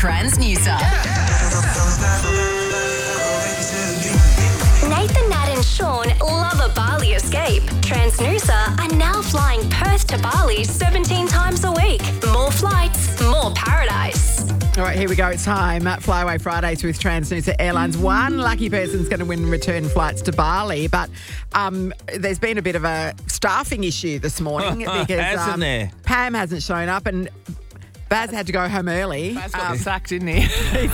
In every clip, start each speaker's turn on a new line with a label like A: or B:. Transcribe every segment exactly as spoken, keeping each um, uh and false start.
A: Transnusa.
B: Nathan, Nat and Sean love a Bali escape. Transnusa are now flying Perth to Bali seventeen times a week. More flights, more paradise.
C: All right, here we go. It's time. Flyaway Fridays with Transnusa Airlines. One lucky person's going to win return flights to Bali, but um, there's been a bit of a staffing issue this morning because
D: Hasn't
C: um,
D: there?
C: Pam hasn't shown up and Baz had to go home early.
E: Baz got
C: Um,
E: sacked, didn't he?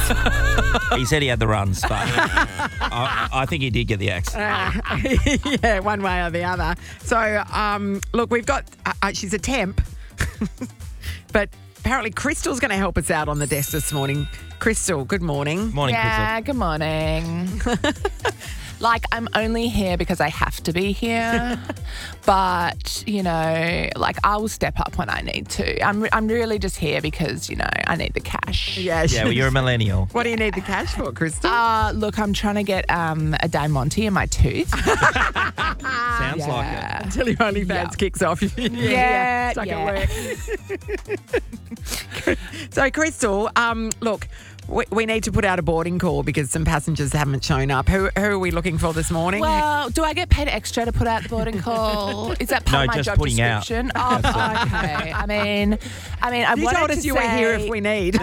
D: He said he had the runs, but I, I think he did get the axe.
C: Uh, yeah, one way or the other. So, um, look, we've got, uh, uh, she's a temp, but apparently Crystal's going to help us out on the desk this morning. Crystal, good morning.
D: Morning,
E: Yeah, good morning. Like, I'm only here because I have to be here. But, you know, like, I will step up when I need to. I'm I'm really just here because, you know, I need the cash.
C: Yeah,
D: Crystal. Yeah, well, you're a millennial.
C: What do you need the cash for, Crystal?
E: Uh, look, I'm trying to get um, a Diamante in my tooth.
D: Sounds like it.
E: Yeah.
C: Until your OnlyFans
E: Yeah.
C: kicks off. yeah,
E: Yeah,
C: stuck
E: yeah.
C: at work. So, Crystal, um, look, we, we need to put out a boarding call because some passengers haven't shown up. Who, who are we looking for this morning?
E: Well, do I get paid extra to put out the boarding call? Is that part
D: No,
E: of my
D: just
E: job
D: putting out.
E: description? Oh, okay. I mean, I mean, I
C: you
E: wanted
C: told us
E: to
C: you were here if
E: say-
C: we need.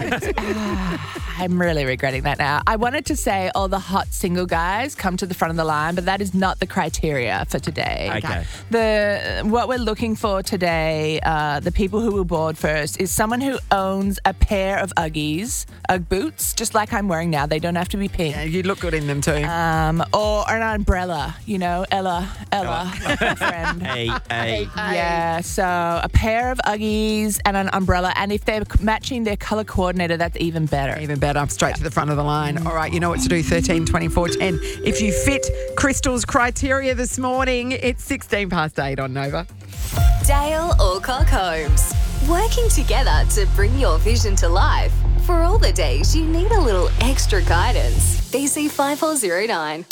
E: I'm really regretting that now. I wanted to say all the hot single guys come to the front of the line, but that is not the criteria for today.
D: Okay.
E: The what we're looking for today, uh, the people who will board first, is someone who owns a pair of Uggies, Ugg boots, just like I'm wearing now. They don't have to be pink.
C: Yeah, you look good in them too.
E: Um, or an umbrella, you know, Ella, Ella, my friend.
D: Hey, hey.
E: Yeah, so a pair of Uggies and an umbrella, and if they're matching their colour coordinator, that's even better.
C: Even better, straight to the front of the line. All right, you know what to do, thirteen twenty-four ten. If you fit Crystal's criteria this morning, it's sixteen past eight on Nova.
A: Dale Alcock Homes. Working together to bring your vision to life. For all the days you need a little extra guidance. B C five four zero nine.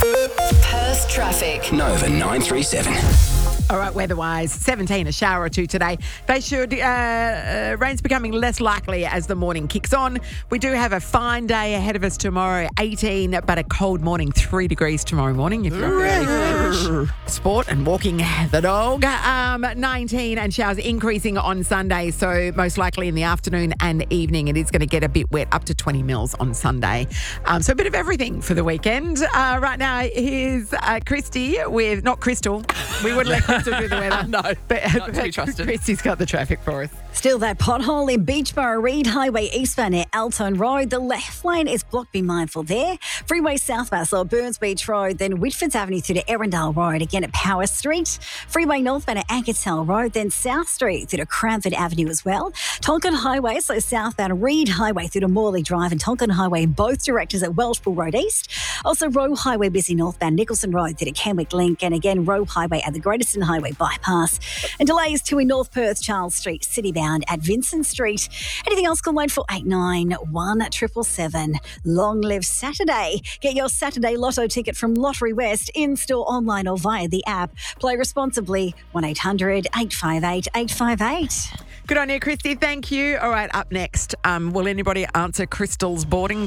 A: Perth traffic.
F: Nova nine three seven.
C: All right, weather-wise, seventeen, a shower or two today. They should, uh, uh, rain's becoming less likely as the morning kicks on. We do have a fine day ahead of us tomorrow, eighteen, but a cold morning, three degrees tomorrow morning. If you're really sport and walking the dog. Um, nineteen and showers increasing on Sunday, so most likely in the afternoon and evening. It is going to get a bit wet, up to twenty mils on Sunday. Um, so a bit of everything for the weekend. Uh, right now, here's uh, Christy with, not Crystal. We wouldn't let Crystal do the weather.
E: No,
C: but,
E: not to be trusted.
C: Christy's got the traffic for us.
G: Still that pothole in Beachborough Reed Highway eastbound near Alton Road. The left lane is blocked. Be mindful there. Freeway southbound, so Burns Beach Road, then Whitfords Avenue through to Erindale Road, again at Power Street. Freeway northbound at Ankertell Road, then South Street through to Cranford Avenue as well. Tonkin Highway, so southbound Reed Highway through to Morley Drive and Tonkin Highway in both directions at Welshpool Road East. Also Roe Highway busy northbound Nicholson Road through to Kenwick Link, and again Roe Highway at the Greater Highway bypass. And delays too in North Perth, Charles Street, citybound at Vincent Street. Anything else, call line for eight nine one seven seven. Long live Saturday. Get your Saturday Lotto ticket from Lottery West, in-store, online or via the app. Play responsibly. one eight hundred eight five eight eight five eight.
C: Good on you, Christy. Thank you. All right, up next, um, will anybody answer Crystal's boarding